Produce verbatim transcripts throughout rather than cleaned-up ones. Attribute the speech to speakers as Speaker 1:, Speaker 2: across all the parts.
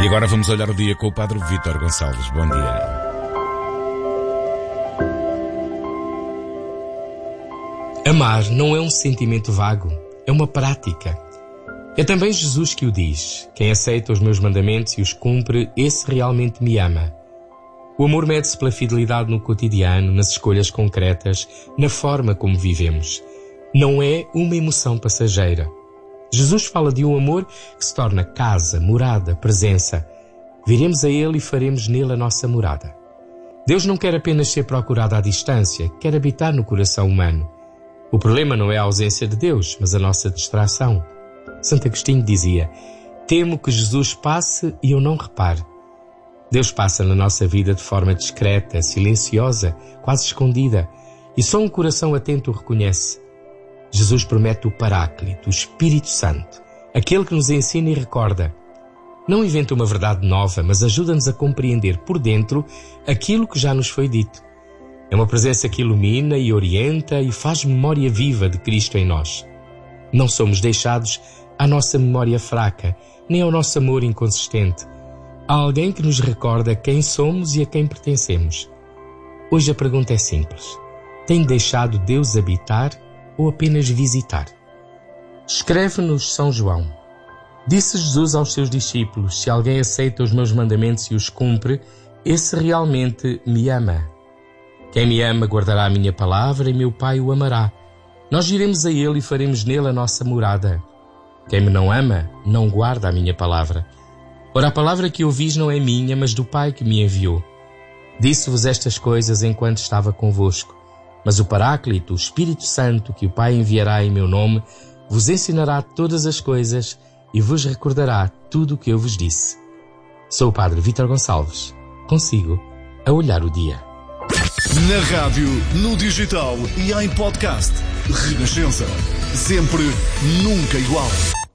Speaker 1: E agora vamos olhar o dia com o Padre Vítor Gonçalves. Bom dia.
Speaker 2: Amar não é um sentimento vago, é uma prática. É também Jesus que o diz: quem aceita os meus mandamentos e os cumpre, esse realmente me ama. O amor mede-se pela fidelidade no cotidiano, nas escolhas concretas, na forma como vivemos. Não é uma emoção passageira. Jesus fala de um amor que se torna casa, morada, presença. Viremos a Ele e faremos nele a nossa morada. Deus não quer apenas ser procurado à distância, quer habitar no coração humano. O problema não é a ausência de Deus, mas a nossa distração. Santo Agostinho dizia: temo que Jesus passe e eu não repare. Deus passa na nossa vida de forma discreta, silenciosa, quase escondida, e só um coração atento o reconhece. Jesus promete o Paráclito, o Espírito Santo, aquele que nos ensina e recorda. Não inventa uma verdade nova, mas ajuda-nos a compreender por dentro aquilo que já nos foi dito. É uma presença que ilumina e orienta e faz memória viva de Cristo em nós. Não somos deixados à nossa memória fraca, nem ao nosso amor inconsistente. Há alguém que nos recorda quem somos e a quem pertencemos. Hoje a pergunta é simples: tem deixado Deus habitar ou apenas visitar? Escreve-nos São João: disse Jesus aos seus discípulos: se alguém aceita os meus mandamentos e os cumpre, esse realmente me ama. Quem me ama guardará a minha palavra e meu Pai o amará. Nós iremos a Ele e faremos nele a nossa morada. Quem me não ama, não guarda a minha palavra. Ora, a palavra que ouvis não é minha, mas do Pai que me enviou. Disse-vos estas coisas enquanto estava convosco. Mas o Paráclito, o Espírito Santo, que o Pai enviará em meu nome, vos ensinará todas as coisas e vos recordará tudo o que eu vos disse. Sou o Padre Vítor Gonçalves. Consigo a olhar o dia.
Speaker 3: Na rádio, no digital e em podcast. Renascença. Sempre, nunca igual.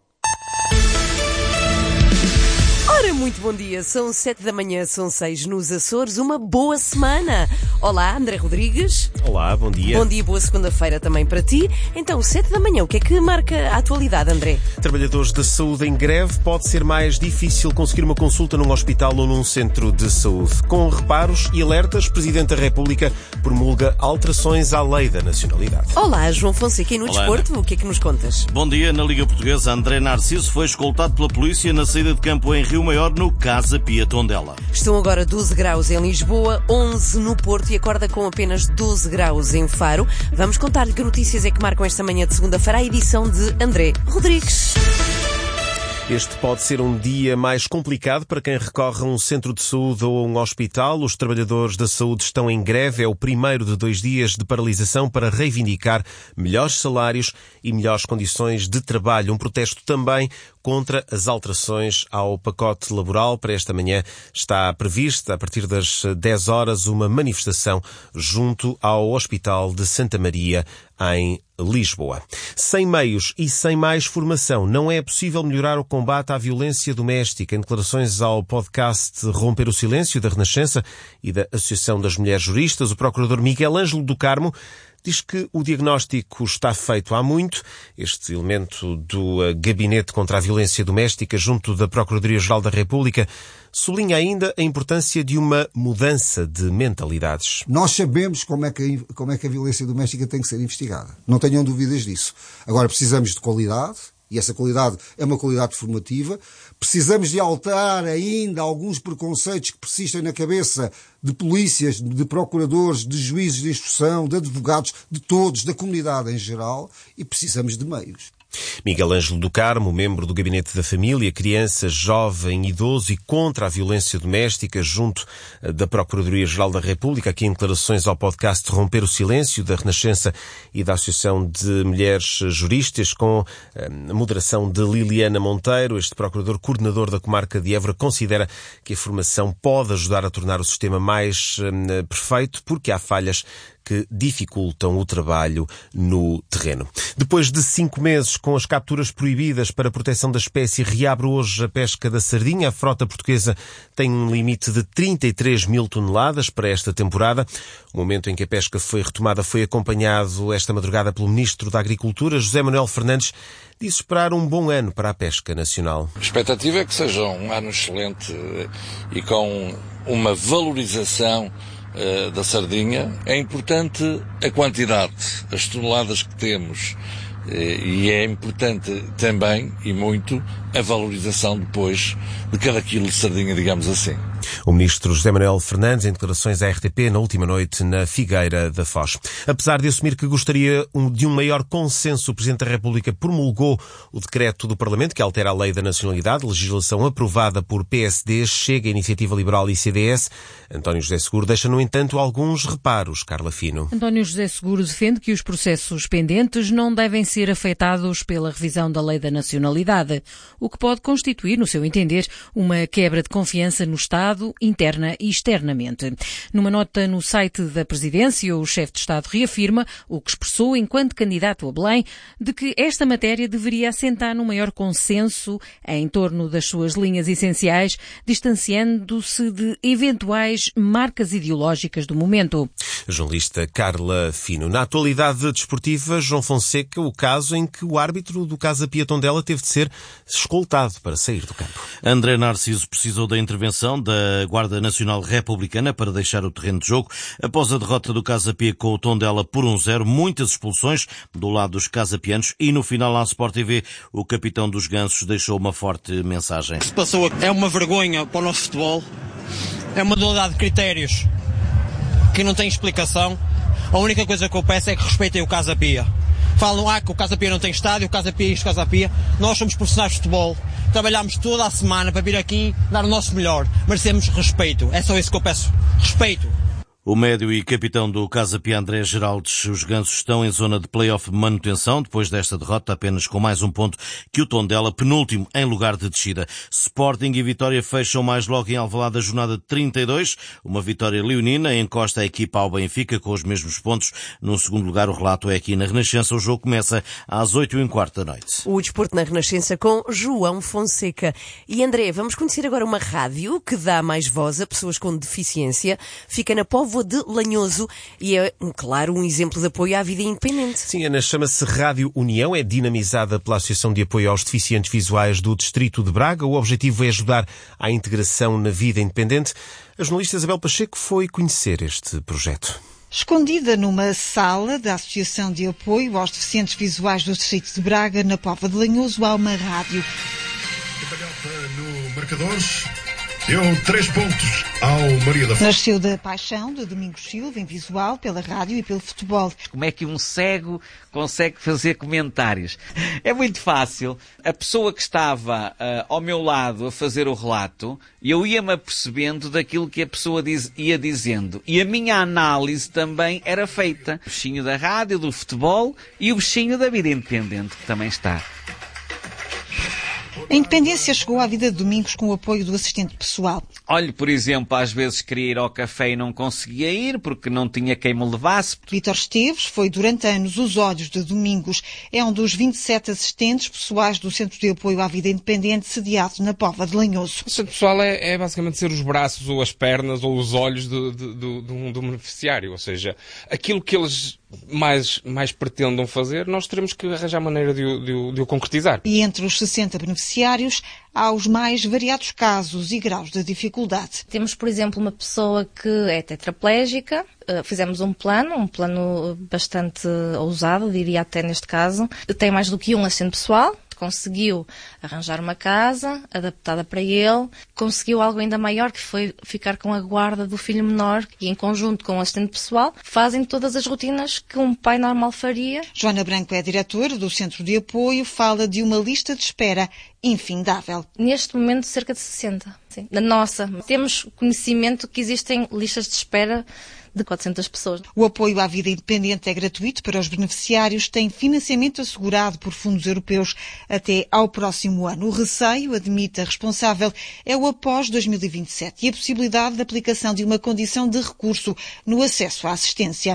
Speaker 4: Ora, muito bom dia. São sete da manhã, são seis nos Açores. Uma boa semana. Olá, André Rodrigues.
Speaker 5: Olá, bom dia.
Speaker 4: Bom dia, boa segunda-feira também para ti. Então, sete da manhã, o que é que marca a atualidade, André?
Speaker 5: Trabalhadores da saúde em greve. Pode ser mais difícil conseguir uma consulta num hospital ou num centro de saúde. Com reparos e alertas, Presidente da República promulga alterações à lei da nacionalidade.
Speaker 4: Olá, João Fonseca. E no
Speaker 6: Olá,
Speaker 4: desporto,
Speaker 6: Ana.
Speaker 4: O que é que nos contas?
Speaker 6: Bom dia. Na Liga Portuguesa, André Narciso foi escoltado pela polícia na saída de campo em Rio Maior, no Casa Pia Tondela.
Speaker 4: Estão agora doze graus em Lisboa, onze no Porto e acorda com apenas doze graus em Faro. Vamos contar-lhe que notícias é que marcam esta manhã de segunda-feira, a edição de André Rodrigues.
Speaker 5: Este pode ser um dia mais complicado para quem recorre a um centro de saúde ou a um hospital. Os trabalhadores da saúde estão em greve. É o primeiro de dois dias de paralisação para reivindicar melhores salários e melhores condições de trabalho. Um protesto também contra as alterações ao pacote laboral. Para esta manhã está prevista, a partir das dez horas, uma manifestação junto ao Hospital de Santa Maria, em Lisboa. Sem meios e sem mais formação, não é possível melhorar o combate à violência doméstica. Em declarações ao podcast Romper o Silêncio, da Renascença e da Associação das Mulheres Juristas, o procurador Miguel Ângelo do Carmo diz que o diagnóstico está feito há muito. Este elemento do Gabinete contra a Violência Doméstica, junto da Procuradoria-Geral da República, sublinha ainda a importância de uma mudança de mentalidades.
Speaker 7: Nós sabemos como é, que, como é que a violência doméstica tem que ser investigada. Não tenham dúvidas disso. Agora, precisamos de qualidade, e essa qualidade é uma qualidade formativa. Precisamos de alterar ainda alguns preconceitos que persistem na cabeça de polícias, de procuradores, de juízes de instrução, de advogados, de todos, da comunidade em geral, e precisamos de meios.
Speaker 5: Miguel Ângelo do Carmo, membro do Gabinete da Família, Criança, Jovem, Idoso e contra a Violência Doméstica, junto da Procuradoria-Geral da República, aqui em declarações ao podcast Romper o Silêncio, da Renascença e da Associação de Mulheres Juristas, com a moderação de Liliana Monteiro. Este procurador coordenador da comarca de Évora considera que a formação pode ajudar a tornar o sistema mais hum, perfeito, porque há falhas que dificultam o trabalho no terreno. Depois de cinco meses com as capturas proibidas para a proteção da espécie, reabre hoje a pesca da sardinha. A frota portuguesa tem um limite de trinta e três mil toneladas para esta temporada. O momento em que a pesca foi retomada foi acompanhado esta madrugada pelo Ministro da Agricultura, José Manuel Fernandes. Disse esperar um bom ano para a pesca nacional.
Speaker 8: A expectativa é que seja um ano excelente e com uma valorização uh, da sardinha. É importante a quantidade, as toneladas que temos, uh, e é importante também, e muito, a valorização depois de cada quilo de sardinha, digamos assim.
Speaker 5: O ministro José Manuel Fernandes, em declarações à R T P na última noite na Figueira da Foz. Apesar de assumir que gostaria de um maior consenso, o Presidente da República promulgou o decreto do Parlamento que altera a Lei da Nacionalidade, legislação aprovada por P S D, Chega, Iniciativa Liberal e C D S. António José Seguro deixa, no entanto, alguns reparos. Carla Fino.
Speaker 9: António José Seguro defende que os processos pendentes não devem ser afetados pela revisão da Lei da Nacionalidade, o que pode constituir, no seu entender, uma quebra de confiança no Estado, interna e externamente. Numa nota no site da Presidência, o chefe de Estado reafirma o que expressou enquanto candidato a Belém, de que esta matéria deveria assentar num maior consenso em torno das suas linhas essenciais, distanciando-se de eventuais marcas ideológicas do momento.
Speaker 5: Jornalista Carla Fino. Na atualidade desportiva, João Fonseca, o caso em que o árbitro do Casa Pia Tondela teve de ser escoltado para sair do campo.
Speaker 6: André Narciso precisou da intervenção da Guarda Nacional Republicana para deixar o terreno de jogo após a derrota do Casa Pia com o Tondela por um zero, muitas expulsões do lado dos casapianos e no final à Sport T V o capitão dos Gansos deixou uma forte mensagem.
Speaker 10: O que se passou é uma vergonha para o nosso futebol, é uma dualidade de critérios que não tem explicação. A única coisa que eu peço é que respeitem o Casa Pia. Falam ah, que o Casa Pia não tem estádio, o Casa Pia isto, o Casa Pia. Nós somos profissionais de futebol. Trabalhamos toda a semana para vir aqui dar o nosso melhor. Merecemos respeito. É só isso que eu peço. Respeito.
Speaker 6: O médio e capitão do Casa Pia, André Geraldes, os Gansos estão em zona de play-off de manutenção, depois desta derrota, apenas com mais um ponto que o Tondela, penúltimo em lugar de descida. Sporting e Vitória fecham mais logo em Alvalade a jornada trinta e dois, uma vitória leonina, encosta a equipa ao Benfica com os mesmos pontos. No segundo lugar, o relato é aqui na Renascença, o jogo começa às oito e um quarto da noite.
Speaker 4: O desporto na Renascença com João Fonseca. E André, vamos conhecer agora uma rádio que dá mais voz a pessoas com deficiência, fica na Póvoa de Lanhoso e é, claro, um exemplo de apoio à vida independente.
Speaker 5: Sim, Ana, chama-se Rádio União, é dinamizada pela Associação de Apoio aos Deficientes Visuais do Distrito de Braga. O objetivo é ajudar à integração na vida independente. A jornalista Isabel Pacheco foi conhecer este projeto.
Speaker 11: Escondida numa sala da Associação de Apoio aos Deficientes Visuais do Distrito de Braga, na Póvoa de Lanhoso, há uma rádio.
Speaker 12: No marcadores, deu três pontos ao Maria da Fonte.
Speaker 11: Nasceu da paixão de Domingos Silva em visual, pela rádio e pelo futebol.
Speaker 13: Como é que um cego consegue fazer comentários? É muito fácil. A pessoa que estava uh, ao meu lado a fazer o relato, eu ia-me apercebendo daquilo que a pessoa diz, ia dizendo. E a minha análise também era feita. O bichinho da rádio, do futebol e o bichinho da vida independente, que também está.
Speaker 11: A independência chegou à vida de Domingos com o apoio do assistente pessoal.
Speaker 13: Olhe, por exemplo, às vezes queria ir ao café e não conseguia ir porque não tinha quem me levasse.
Speaker 11: Vítor Esteves foi durante anos os olhos de Domingos. É um dos vinte e sete assistentes pessoais do Centro de Apoio à Vida Independente sediado na Póvoa de Lanhoso.
Speaker 14: O assistente pessoal é, é basicamente ser os braços ou as pernas ou os olhos do, do, do, do, do beneficiário. Ou seja, aquilo que eles mais, mais pretendam fazer, nós teremos que arranjar maneira de o, de, o, de o concretizar.
Speaker 11: E entre os sessenta beneficiários, há os mais variados casos e graus de dificuldade.
Speaker 15: Temos, por exemplo, uma pessoa que é tetraplégica. Fizemos um plano, um plano bastante ousado, diria até neste caso. Tem mais do que um assistente pessoal. Conseguiu arranjar uma casa adaptada para ele, conseguiu algo ainda maior, que foi ficar com a guarda do filho menor e, em conjunto com o assistente pessoal, fazem todas as rotinas que um pai normal faria.
Speaker 11: Joana Branco é diretora do Centro de Apoio, fala de uma lista de espera infindável.
Speaker 15: Neste momento, cerca de sessenta. Sim. Na nossa, temos conhecimento que existem listas de espera de quatrocentas pessoas.
Speaker 11: O apoio à vida independente é gratuito para os beneficiários, tem financiamento assegurado por fundos europeus até ao próximo ano. O receio, admite a responsável, é o após dois mil e vinte e sete e a possibilidade de aplicação de uma condição de recurso no acesso à assistência.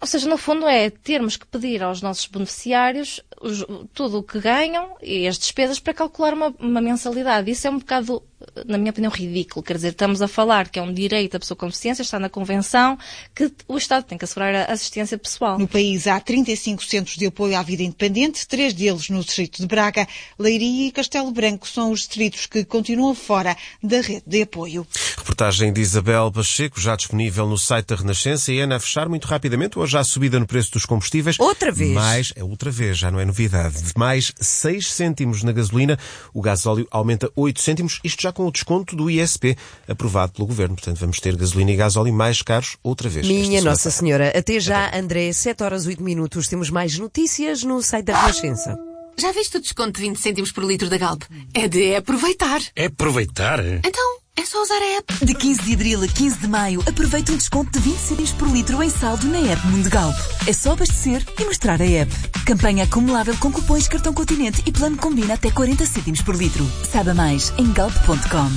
Speaker 15: Ou seja, no fundo é termos que pedir aos nossos beneficiários os, tudo o que ganham e as despesas para calcular uma, uma mensalidade. Isso é um bocado, na minha opinião, ridículo. Quer dizer, estamos a falar que é um direito da pessoa com deficiência, está na Convenção, que o Estado tem que assegurar a assistência pessoal.
Speaker 11: No país há trinta e cinco centros de apoio à vida independente, três deles no distrito de Braga. Leiria e Castelo Branco são os distritos que continuam fora da rede de apoio.
Speaker 5: Reportagem de Isabel Pacheco, já disponível no site da Renascença. E Ana, a fechar muito rapidamente, hoje há subida no preço dos combustíveis.
Speaker 4: Outra vez?
Speaker 5: Mais, é outra vez, já não é novidade. De mais seis cêntimos na gasolina, o gasóleo aumenta oito cêntimos, isto já com o desconto do I S P, aprovado pelo Governo. Portanto, vamos ter gasolina e gasóleo mais caros outra vez.
Speaker 4: Minha Nossa Senhora. Até já, Até. André, sete horas oito minutos. Temos mais notícias no site da Renascença.
Speaker 16: Já viste o desconto de vinte cêntimos por litro da Galp? É de aproveitar.
Speaker 1: É aproveitar?
Speaker 16: Então, é só usar a app.
Speaker 17: De quinze de abril a quinze de maio, aproveita um desconto de vinte cêntimos por litro em saldo na app Mundo Galp. É só abastecer e mostrar a app. Campanha acumulável com cupons Cartão Continente e plano combina até quarenta cêntimos por litro. Saiba mais em galp ponto com.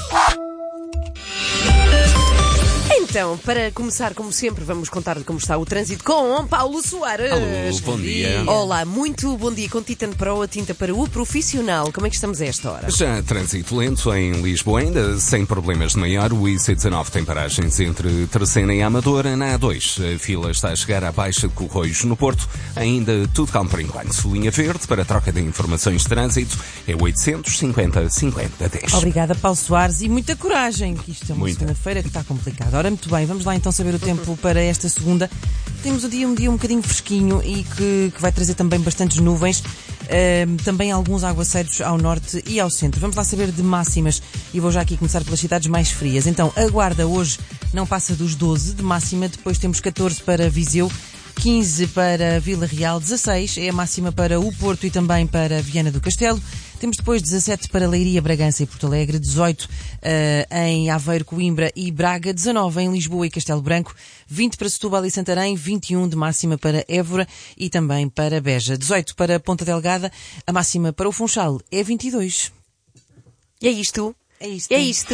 Speaker 4: Então, para começar, como sempre, vamos contar como está o trânsito com Paulo Soares.
Speaker 18: Alô, bom dia.
Speaker 4: Olá, muito bom dia. Com Titan Pro, a tinta para o profissional. Como é que estamos a esta hora?
Speaker 18: Já trânsito lento em Lisboa, ainda sem problemas de maior. O I C dezanove tem paragens entre Terceira e Amadora. Na A dois, a fila está a chegar à Baixa de Corroios no Porto. Ainda tudo calmo por enquanto. Linha verde para troca de informações de trânsito é oitocentos e cinquenta, cinquenta, dez.
Speaker 19: Obrigada, Paulo Soares, e muita coragem, que isto é uma segunda-feira que está complicada. Ora, muito bem, vamos lá então saber o tempo para esta segunda. Temos o dia, um dia um bocadinho fresquinho e que, que vai trazer também bastantes nuvens, uh, também alguns aguaceiros ao norte e ao centro. Vamos lá saber de máximas e vou já aqui começar pelas cidades mais frias. Então, a Guarda hoje não passa dos doze de máxima, depois temos catorze para Viseu, quinze para Vila Real, dezasseis é a máxima para o Porto e também para Viana do Castelo. Temos depois dezassete para Leiria, Bragança e Porto Alegre, dezoito uh, em Aveiro, Coimbra e Braga, dezanove em Lisboa e Castelo Branco, vinte para Setúbal e Santarém, vinte e um de máxima para Évora e também para Beja, dezoito para Ponta Delgada, a máxima para o Funchal é vinte e dois.
Speaker 4: E é isto?
Speaker 19: É isto.
Speaker 4: É isto.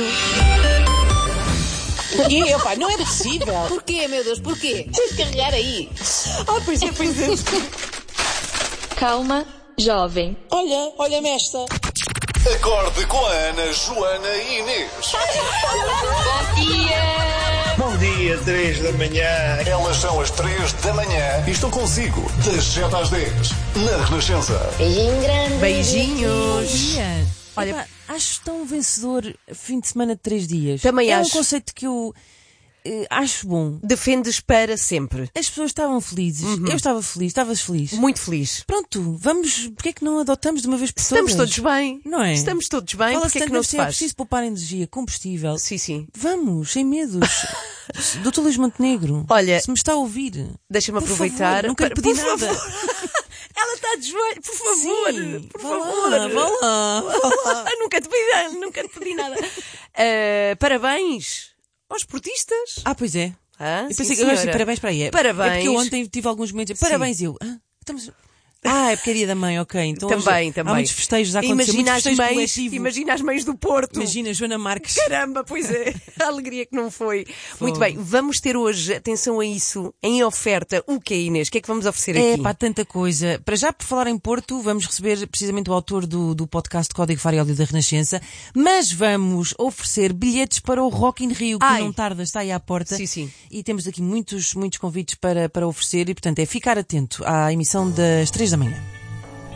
Speaker 20: E, opa, não é possível.
Speaker 16: Porquê, meu Deus, porquê? Tens de carregar aí.
Speaker 20: Ah, pois é, pois é.
Speaker 21: Calma, jovem.
Speaker 20: Olha, olha-me esta.
Speaker 3: Acorde com a Ana, Joana e Inês.
Speaker 16: Bom dia.
Speaker 12: Bom dia, três da manhã.
Speaker 3: Elas são as três da manhã e estão consigo das sete às dez na Renascença.
Speaker 16: Beijinho grande.
Speaker 4: Beijinhos.
Speaker 19: Olha, Epá, acho tão vencedor fim de semana de três dias.
Speaker 4: Também
Speaker 19: é
Speaker 4: acho.
Speaker 19: É um conceito que eu eh, acho bom.
Speaker 4: Defendes para sempre.
Speaker 19: As pessoas estavam felizes.
Speaker 4: Uhum.
Speaker 19: Eu estava feliz. Estavas feliz?
Speaker 4: Muito feliz.
Speaker 19: Pronto, vamos... Porquê é que não adotamos de uma vez por todas?
Speaker 4: Estamos todos bem.
Speaker 19: Não é?
Speaker 4: Estamos todos bem.
Speaker 19: Fala-se
Speaker 4: Porquê é que
Speaker 19: tanto
Speaker 4: não
Speaker 19: que
Speaker 4: se
Speaker 19: é
Speaker 4: faz?
Speaker 19: preciso poupar energia, combustível.
Speaker 4: Sim, sim.
Speaker 19: Vamos, sem medos. doutor Luís Montenegro,
Speaker 4: olha,
Speaker 19: se me está a ouvir,
Speaker 4: deixa-me aproveitar.
Speaker 19: Favor, não quero
Speaker 4: para,
Speaker 19: pedir
Speaker 4: por
Speaker 19: nada.
Speaker 4: Favor. Ela está de joelho, por favor.
Speaker 19: Sim,
Speaker 4: por
Speaker 19: vá
Speaker 4: favor.
Speaker 19: Lá, vá lá, vá lá.
Speaker 4: nunca te pedi, nunca te pedi nada. Uh, parabéns aos esportistas.
Speaker 19: Ah, pois é.
Speaker 4: Ah,
Speaker 19: eu
Speaker 4: sim,
Speaker 19: pensei que agora sim, parabéns para aí. É,
Speaker 4: parabéns.
Speaker 19: É porque eu ontem tive alguns momentos. Parabéns, sim. eu. Ah, estamos. Ah, é porque é dia da mãe, ok. Então
Speaker 4: também,
Speaker 19: hoje,
Speaker 4: também.
Speaker 19: Há muitos festejos a acontecer.
Speaker 4: Imagina
Speaker 19: muitos
Speaker 4: as mães,
Speaker 19: coletivos.
Speaker 4: imagina as mães do Porto.
Speaker 19: Imagina Joana Marques.
Speaker 4: Caramba, pois é. A alegria que não foi. foi. Muito bem, vamos ter hoje, atenção a isso, em oferta, o que é, Inês? O que é que vamos oferecer
Speaker 19: é,
Speaker 4: aqui?
Speaker 19: É pá, tanta coisa. Para já, por falar em Porto, vamos receber precisamente o autor do, do podcast Código Farióleo da Renascença, mas vamos oferecer bilhetes para o Rock in Rio, que Ai. não tarda, está aí à porta.
Speaker 4: Sim, sim.
Speaker 19: E temos aqui muitos, muitos convites para, para oferecer e, portanto, é ficar atento à emissão das três da manhã.